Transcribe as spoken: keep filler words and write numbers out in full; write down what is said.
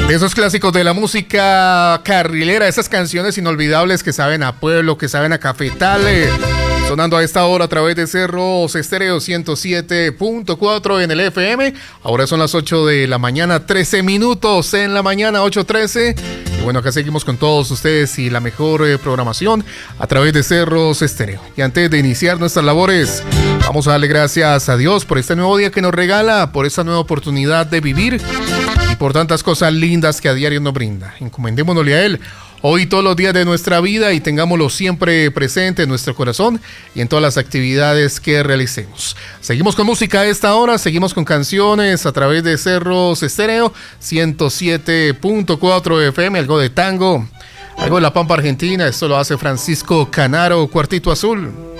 Esos clásicos de la música carrilera, esas canciones inolvidables que saben a pueblo, que saben a cafetales, sonando a esta hora a través de Cerros Estéreo ciento siete punto cuatro en el F M. Ahora son las ocho de la mañana, trece minutos en la mañana, ocho trece. Y bueno, acá seguimos con todos ustedes y la mejor eh, programación a través de Cerros Estéreo. Y antes de iniciar nuestras labores, vamos a darle gracias a Dios por este nuevo día que nos regala, por esta nueva oportunidad de vivir y por tantas cosas lindas que a diario nos brinda. Encomendémonosle a Él hoy todos los días de nuestra vida y tengámoslo siempre presente en nuestro corazón y en todas las actividades que realicemos. Seguimos con música a esta hora, seguimos con canciones a través de Cerros Estéreo ciento siete punto cuatro F M, algo de tango, algo de la Pampa Argentina. Esto lo hace Francisco Canaro, Cuartito Azul.